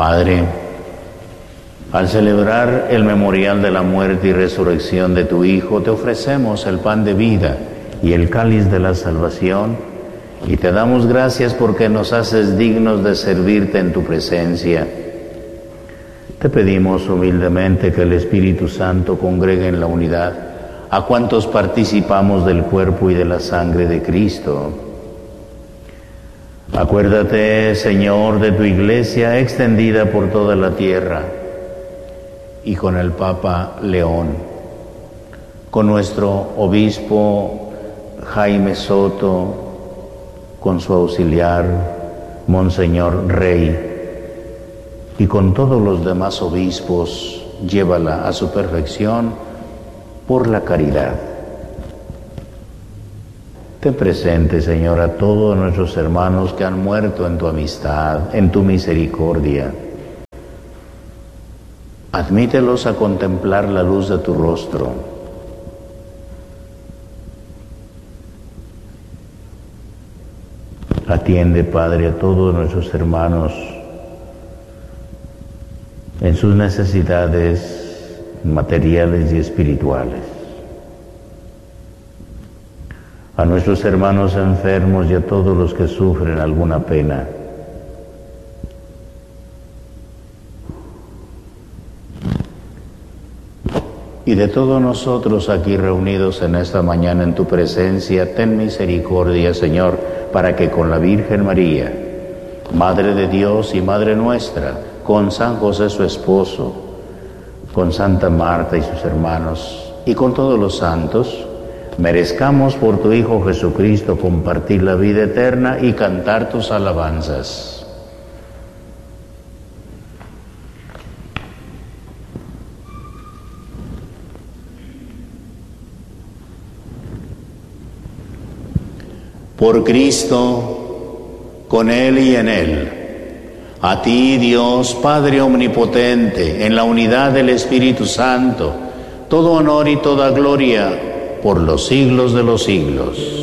Padre, al celebrar el memorial de la muerte y resurrección de tu Hijo, te ofrecemos el pan de vida y el cáliz de la salvación, y te damos gracias porque nos haces dignos de servirte en tu presencia. Te pedimos humildemente que el Espíritu Santo congregue en la unidad a cuantos participamos del cuerpo y de la sangre de Cristo. Acuérdate, Señor, de tu Iglesia extendida por toda la tierra, y con el Papa León, con nuestro obispo Jaime Soto, con su auxiliar, Monseñor Rey, y con todos los demás obispos, llévala a su perfección por la caridad. Ten presente, Señor, a todos nuestros hermanos que han muerto en tu amistad, en tu misericordia. Admítelos a contemplar la luz de tu rostro. Atiende, Padre, a todos nuestros hermanos en sus necesidades materiales y espirituales. A nuestros hermanos enfermos y a todos los que sufren alguna pena. Y de todos nosotros aquí reunidos en esta mañana en tu presencia, ten misericordia, Señor, para que con la Virgen María, Madre de Dios y Madre nuestra, con San José su esposo, con Santa Marta y sus hermanos, y con todos los santos, merezcamos por tu Hijo Jesucristo compartir la vida eterna y cantar tus alabanzas. Por Cristo, con Él y en Él, a ti, Dios, Padre omnipotente, en la unidad del Espíritu Santo, todo honor y toda gloria por los siglos de los siglos.